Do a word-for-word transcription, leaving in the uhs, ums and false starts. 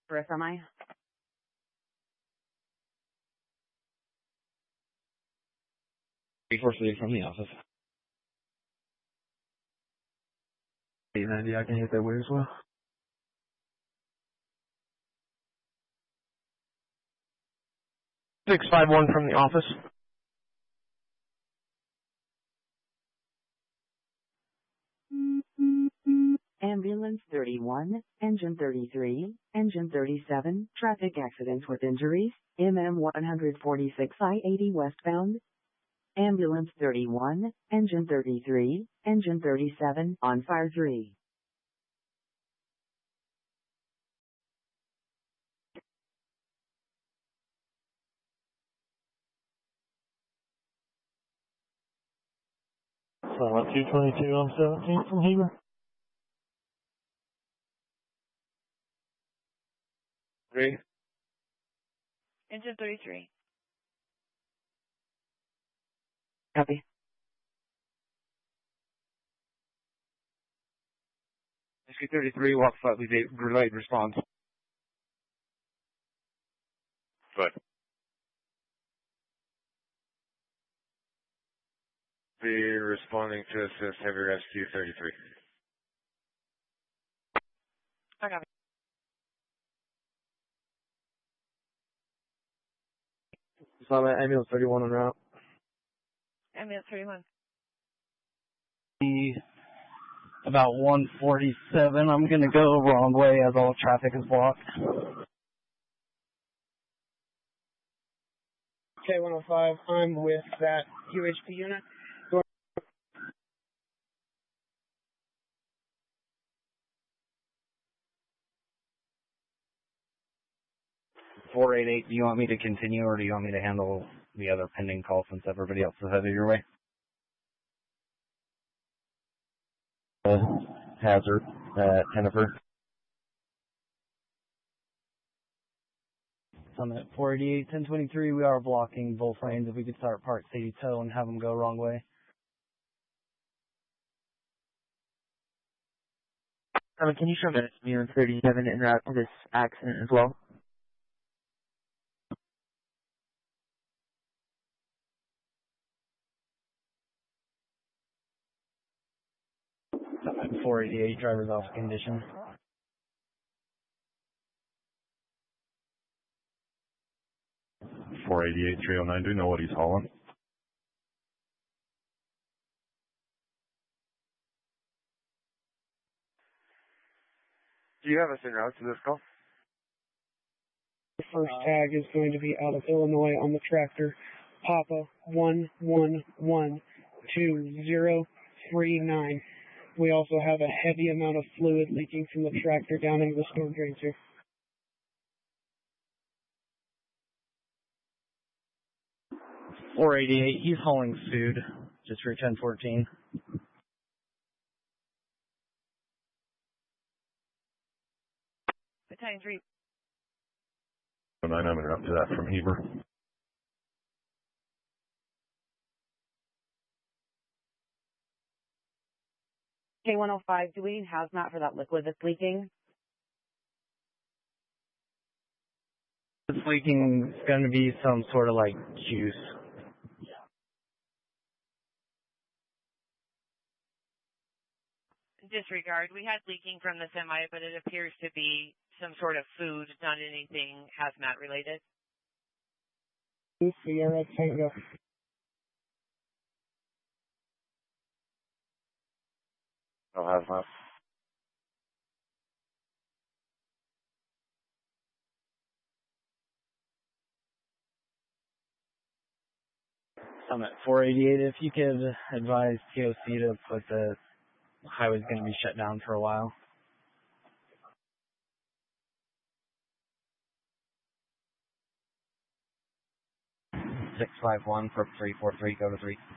For S M I? three four three from the office. eight ninety, I can hit that way as well. six five one from the office. Ambulance thirty-one, engine thirty-three, engine thirty-seven, traffic accidents with injuries, M M one forty-six I eighty westbound. Ambulance thirty-one, engine thirty-three, engine thirty-seven, on fire three. So, two twenty-two on seventeen from Heber. Three. Engine thirty-three. Copy. Whiskey thirty-three, walk slightly delayed response. Good. Be responding to assist heavy rescue thirty-three. I got it. So I'm at ambulance thirty-one en route. Ambulance thirty-one. About one forty-seven. I'm going to go wrong way as all traffic is blocked. K one oh five, I'm with that U H P unit. Going four eighty-eight, do you want me to continue or do you want me to handle the other pending call since everybody else is headed your way? Uh, hazard at Hennifer. Summit four eighty-eight, ten twenty-three, we are blocking both lanes. If we could start Park City Tow and have them go wrong way. Um, can you show minutes me on thirty-seven en route to this accident as well? Summit four eighty-eight, driver's off condition. four eighty-eight, three oh nine, do you know what he's hauling? Do you have us en route to this call? the first tag is going to be out of Illinois on the tractor. Papa one one one two zero three nine. We also have a heavy amount of fluid leaking from the tractor down into the storm drains here. four eighty-eight, he's hauling food, just for ten fourteen. Battalion three. oh nine, I'm up to that from Heber. K one oh five, do we need hazmat for that liquid that's leaking? It's leaking, it's going to be some sort of like juice. Disregard. We had leaking from the semi, but it appears to be some sort of food, not anything hazmat related. Sierra Tango. No hazmat. Summit four eighty-eight, if you could advise T O C to put the highway's going to be shut down for a while. six five one for three four three, go to three.